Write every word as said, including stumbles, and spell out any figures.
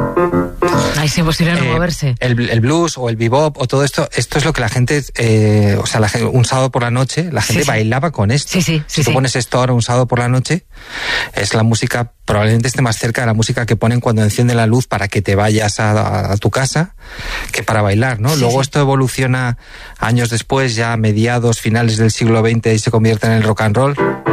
Ahí es imposible no eh, moverse. El, el blues o el bebop o todo esto, esto es lo que la gente, eh, o sea, la, un sábado por la noche, la gente sí, sí. bailaba con esto. Sí, sí, sí, si tú sí. pones esto ahora un sábado por la noche, es la música, probablemente esté más cerca de la música que ponen cuando encienden la luz para que te vayas a, a, a tu casa, que para bailar, ¿no? Sí, Luego sí. esto evoluciona años después, ya a mediados, finales del siglo veinte, y se convierte en el rock and roll.